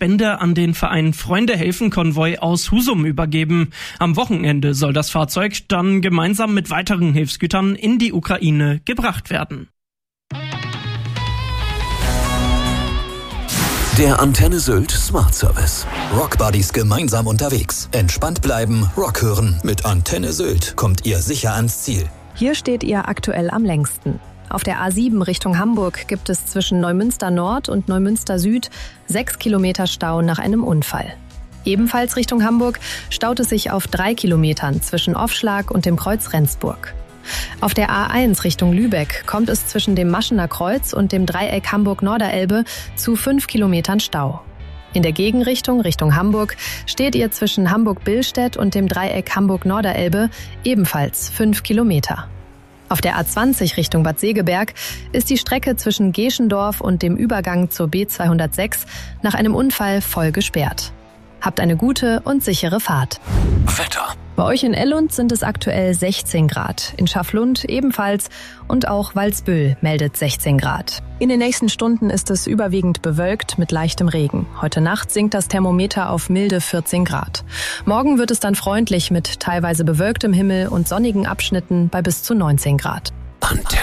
Spende an den Verein Freunde helfen Konvoi aus Husum übergeben. Am Wochenende soll das Fahrzeug dann gemeinsam mit weiteren Hilfsgütern in die Ukraine gebracht werden. Der Antenne Sylt Smart Service. Rockbuddies gemeinsam unterwegs. Entspannt bleiben, Rock hören. Mit Antenne Sylt kommt ihr sicher ans Ziel. Hier steht ihr aktuell am längsten. Auf der A7 Richtung Hamburg gibt es zwischen Neumünster Nord und Neumünster Süd 6 Kilometer Stau nach einem Unfall. Ebenfalls Richtung Hamburg staut es sich auf 3 Kilometern zwischen Offschlag und dem Kreuz Rendsburg. Auf der A1 Richtung Lübeck kommt es zwischen dem Maschener Kreuz und dem Dreieck Hamburg-Norderelbe zu 5 Kilometern Stau. In der Gegenrichtung Richtung Hamburg steht ihr zwischen Hamburg-Billstedt und dem Dreieck Hamburg-Norderelbe ebenfalls 5 Kilometer. Auf der A20 Richtung Bad Segeberg ist die Strecke zwischen Geschendorf und dem Übergang zur B206 nach einem Unfall voll gesperrt. Habt eine gute und sichere Fahrt. Wetter. Bei euch in Ellund sind es aktuell 16 Grad, in Schaflund ebenfalls und auch Walsbüll meldet 16 Grad. In den nächsten Stunden ist es überwiegend bewölkt mit leichtem Regen. Heute Nacht sinkt das Thermometer auf milde 14 Grad. Morgen wird es dann freundlich mit teilweise bewölktem Himmel und sonnigen Abschnitten bei bis zu 19 Grad. Antenne.